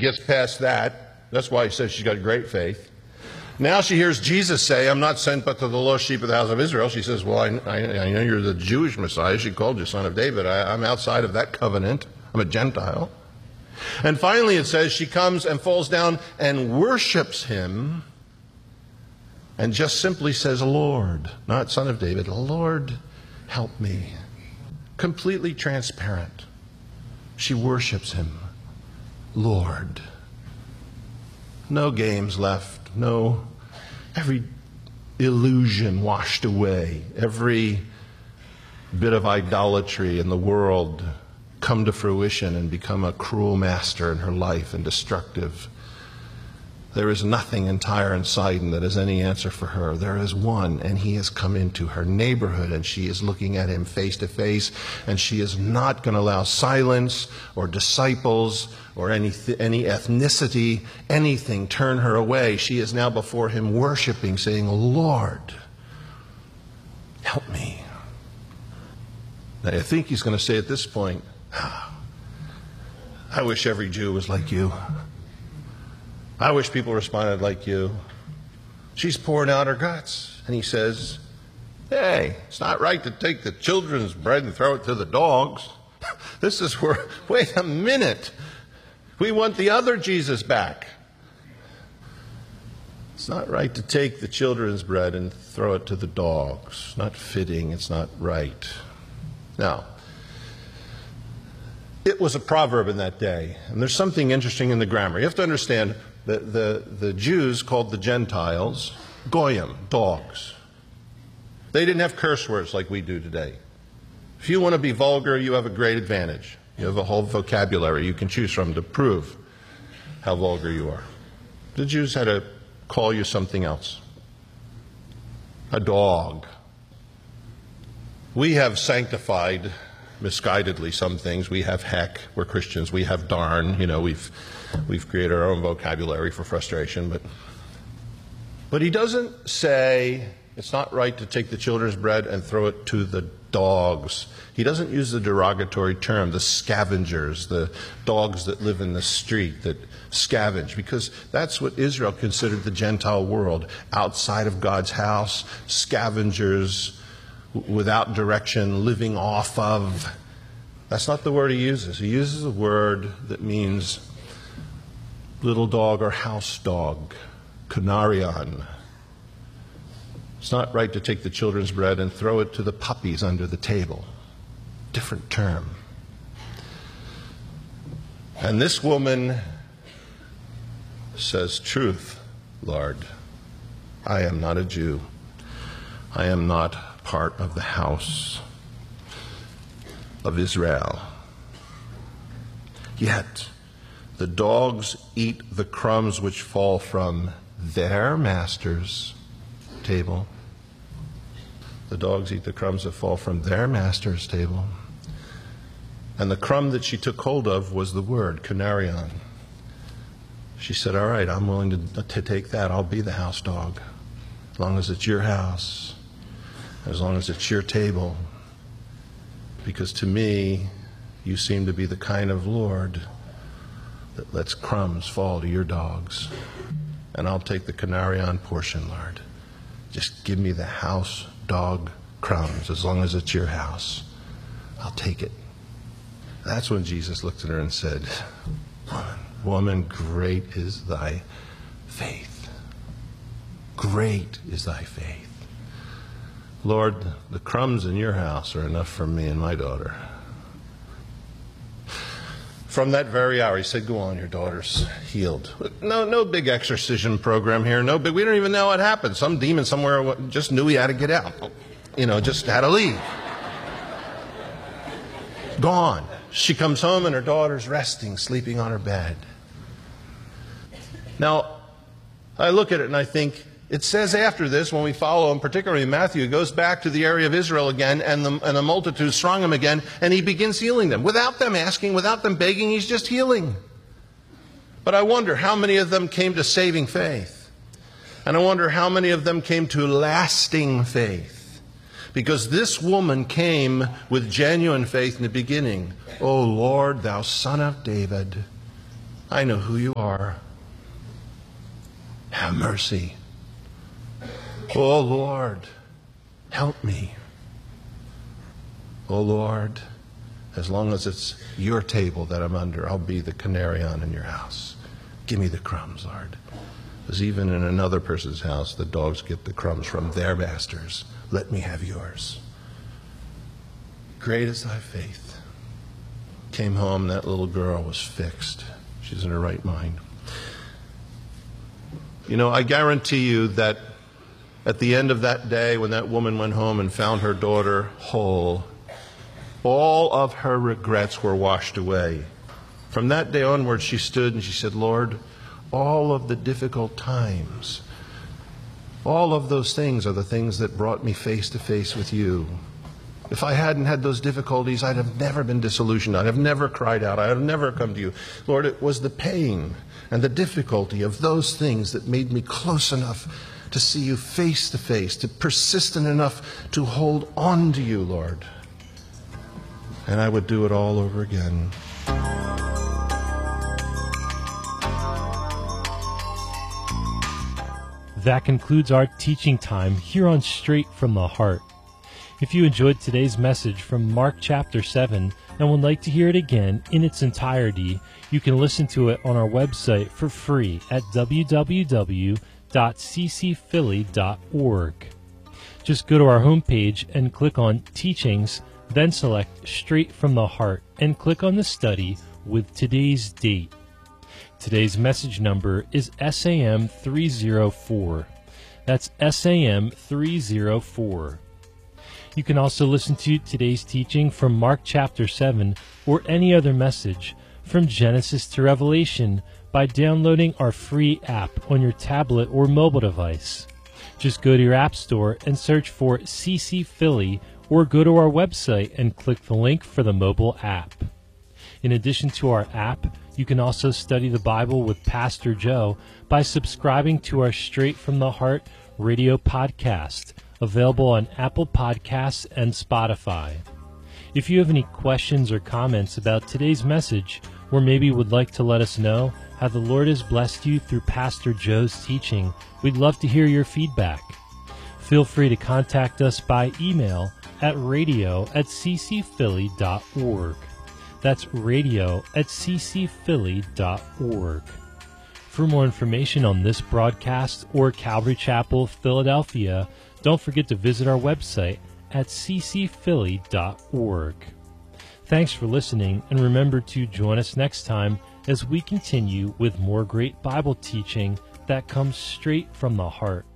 gets past that. That's why he says she's got great faith. Now she hears Jesus say, I'm not sent but to the lost sheep of the house of Israel. She says, well, I know you're the Jewish Messiah. She called you son of David. I'm outside of that covenant. I'm a Gentile. And finally it says she comes and falls down and worships him and just simply says, Lord, not son of David, Lord, help me. Completely transparent. She worships him. Lord. No games left. No, every illusion washed away. Every bit of idolatry in the world come to fruition and become a cruel master in her life and destructive. There is nothing in Tyre and Sidon that has any answer for her. There is one, and he has come into her neighborhood, and she is looking at him face to face, and she is not going to allow silence or disciples or any ethnicity, anything turn her away. She is now before him worshiping, saying, Lord, help me. Now, I think he's going to say at this point, I wish every Jew was like you. I wish people responded like you. She's pouring out her guts. And he says, hey, it's not right to take the children's bread and throw it to the dogs. This is where, wait a minute. We want the other Jesus back. It's not right to take the children's bread and throw it to the dogs. Not fitting. It's not right. Now, it was a proverb in that day. And there's something interesting in the grammar. You have to understand that the Jews called the Gentiles goyim, dogs. They didn't have curse words like we do today. If you want to be vulgar, you have a great advantage. You have a whole vocabulary you can choose from to prove how vulgar you are. The Jews had to call you something else. A dog. We have sanctified, misguidedly, some things. We have heck. We're Christians. We have darn. You know, we've created our own vocabulary for frustration. But he doesn't say it's not right to take the children's bread and throw it to the dogs. He doesn't use the derogatory term, the scavengers, the dogs that live in the street that scavenge, because that's what Israel considered the Gentile world. Outside of God's house, scavengers without direction, living off of. That's not the word he uses. He uses a word that means little dog or house dog, kanarion. It's not right to take the children's bread and throw it to the puppies under the table. Different term. And this woman says, truth, Lord, I am not a Jew. I am not part of the house of Israel. Yet the dogs eat the crumbs which fall from their master's table. The dogs eat the crumbs that fall from their master's table. And the crumb that she took hold of was the word, kanarion. She said, all right, I'm willing to take that. I'll be the house dog. As long as it's your house. As long as it's your table. Because to me, you seem to be the kind of Lord that lets crumbs fall to your dogs. And I'll take the kanarion portion, Lord. Just give me the house dog crumbs. As long as it's your house, I'll take it. That's when Jesus looked at her and said, woman, great is thy faith. Great is thy faith. Lord, the crumbs in your house are enough for me and my daughter. From that very hour, he said, go on, your daughter's healed. No big exorcism program here. We don't even know what happened. Some demon somewhere just knew he had to get out. Just had to leave. Gone. She comes home and her daughter's resting, sleeping on her bed. Now, I look at it and I think, it says after this, when we follow him, particularly in Matthew, it goes back to the area of Israel again, and the multitude throng him again, and he begins healing them. Without them asking, without them begging, he's just healing. But I wonder how many of them came to saving faith. And I wonder how many of them came to lasting faith. Because this woman came with genuine faith in the beginning. O Lord, thou Son of David. I know who you are. Have mercy. Oh, Lord, help me. Oh, Lord, as long as it's your table that I'm under, I'll be the canary on in your house. Give me the crumbs, Lord. Because even in another person's house, the dogs get the crumbs from their masters. Let me have yours. Great is thy faith. Came home, that little girl was fixed. She's in her right mind. You know, I guarantee you that at the end of that day, when that woman went home and found her daughter whole, all of her regrets were washed away. From that day onward, she stood and she said, Lord, all of the difficult times, all of those things are the things that brought me face to face with you. If I hadn't had those difficulties, I'd have never been disillusioned. I'd have never cried out. I'd have never come to you. Lord, it was the pain and the difficulty of those things that made me close enough to see you face to face, to persistent enough to hold on to you, Lord. And I would do it all over again. That concludes our teaching time here on Straight from the Heart. If you enjoyed today's message from Mark chapter 7 and would like to hear it again in its entirety, you can listen to it on our website for free at www.ccphilly.org. Just go to our homepage and click on Teachings, then select Straight from the Heart and click on the study with today's date. Today's message number is SAM 304. That's SAM 304. You can also listen to today's teaching from Mark chapter 7 or any other message from Genesis to Revelation by downloading our free app on your tablet or mobile device. Just go to your app store and search for CC Philly or go to our website and click the link for the mobile app. In addition to our app, you can also study the Bible with Pastor Joe by subscribing to our Straight from the Heart radio podcast, available on Apple Podcasts and Spotify. If you have any questions or comments about today's message, or maybe would like to let us know how the Lord has blessed you through Pastor Joe's teaching, we'd love to hear your feedback. Feel free to contact us by email at radio@ccphilly.org. That's radio@ccphilly.org. For more information on this broadcast or Calvary Chapel, Philadelphia, don't forget to visit our website at ccphilly.org. Thanks for listening, and remember to join us next time as we continue with more great Bible teaching that comes straight from the heart.